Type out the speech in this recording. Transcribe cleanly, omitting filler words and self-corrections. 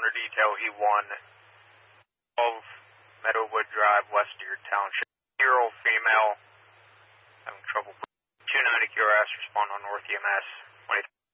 responder detail E1, 12 Meadowwood Drive, Western Township. year-old female having trouble. 290 QRS, respond on North EMS. 23.